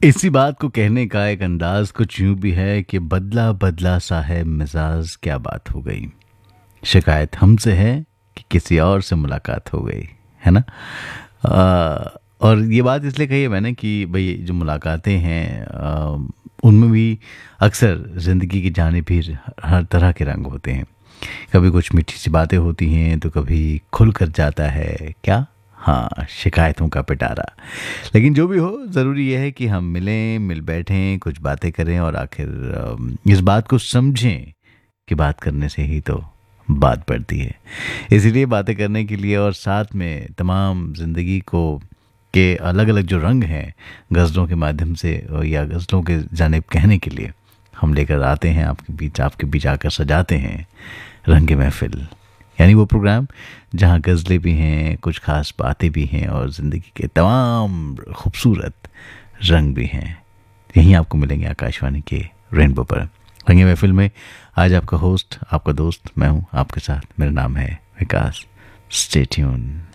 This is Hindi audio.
इसी बात को कहने का एक अंदाज कुछ यूं भी है कि बदला बदला सा है मिजाज, क्या बात हो गई। शिकायत हमसे है कि किसी और से मुलाकात हो गई, है ना। और ये बात इसलिए कही है मैंने कि भाई जो मुलाकातें हैं उनमें भी अक्सर ज़िंदगी की जानिब भी हर तरह के रंग होते हैं। कभी कुछ मीठी सी बातें होती हैं तो कभी खुल कर जाता है क्या, हाँ, शिकायतों का पिटारा। लेकिन जो भी हो, ज़रूरी यह है कि हम मिलें, मिल बैठें, कुछ बातें करें और आखिर इस बात को समझें कि बात करने से ही तो बात बढ़ती है। इसीलिए बातें करने के लिए और साथ में तमाम ज़िंदगी को के अलग अलग जो रंग हैं गज़लों के माध्यम से या गज़लों के जानिब कहने के लिए हम लेकर आते हैं आपके बीच आकर सजाते हैं रंग महफिल। यानी वो प्रोग्राम जहाँ गज़लें भी हैं, कुछ खास बातें भी हैं और ज़िंदगी के तमाम खूबसूरत रंग भी हैं। यहीं आपको मिलेंगे आकाशवाणी के रेनबो पर। रंग महफिल में आज आपका होस्ट, आपका दोस्त मैं हूँ आपके साथ। मेरा नाम है विकास। Stay tune.